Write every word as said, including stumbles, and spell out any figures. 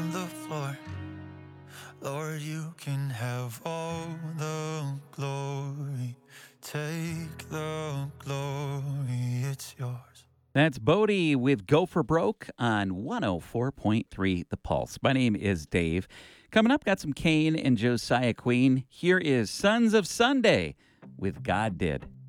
on the floor. Lord, you can have all the glory. Take the glory, it's yours. That's Bodie with Go for Broke on one oh four point three The Pulse. My name is Dave. Coming up, got some Kane and Josiah Queen. Here is Sons of Sunday with God Did.